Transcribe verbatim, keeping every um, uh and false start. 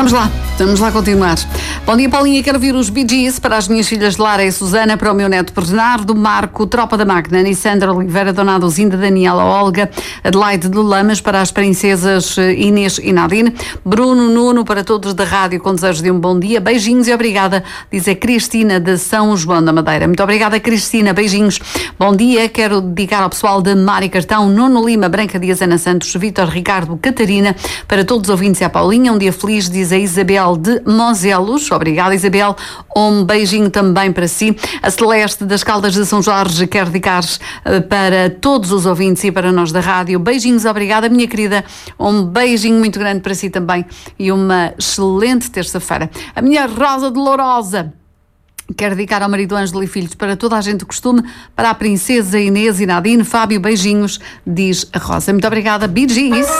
Vamos lá, vamos lá continuar. Bom dia, Paulinha. Quero ouvir os Bee Gees para as minhas filhas Lara e Susana, para o meu neto Bernardo, Marco, Tropa da Máquina, Anissandra Oliveira, Donado Zinda, Daniela, Olga, Adelaide de Lamas, para as princesas Inês e Nadine, Bruno, Nuno, para todos da rádio, com desejos de um bom dia. Beijinhos e obrigada, diz a Cristina de São João da Madeira. Muito obrigada, Cristina. Beijinhos. Bom dia. Quero dedicar ao pessoal de Mari Cartão, Nuno Lima, Branca Dias, Ana Santos, Vítor, Ricardo, Catarina, para todos os ouvintes e a Paulinha. Um dia feliz, diz a Isabel de Moselos. Obrigada, Isabel. Um beijinho também para si. A Celeste das Caldas de São Jorge quer dedicar uh, para todos os ouvintes e para nós da rádio. Beijinhos, obrigada, minha querida. Um beijinho muito grande para si também e uma excelente terça-feira. A minha Rosa de Lourosa quero dedicar ao marido Ângelo e filhos, para toda a gente do costume, para a princesa Inês e Nadine. Fábio, beijinhos, diz a Rosa. Muito obrigada, Bee Gees.